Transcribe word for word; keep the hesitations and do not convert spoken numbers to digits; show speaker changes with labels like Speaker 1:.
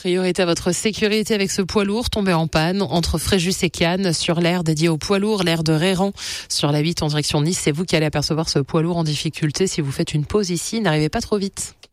Speaker 1: Priorité à votre sécurité avec ce poids lourd tombé en panne entre Fréjus et Cannes sur l'aire dédiée aux poids lourds, l'aire de Réran sur la huit en direction de Nice. C'est vous qui allez apercevoir ce poids lourd en difficulté. Si vous faites une pause ici, n'arrivez pas trop vite.